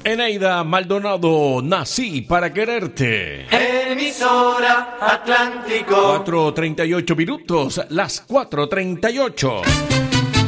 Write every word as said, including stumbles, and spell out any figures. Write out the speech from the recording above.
Eneida Maldonado, nací para quererte. Emisora Atlántico. cuatro treinta y ocho minutos, las cuatro treinta y ocho.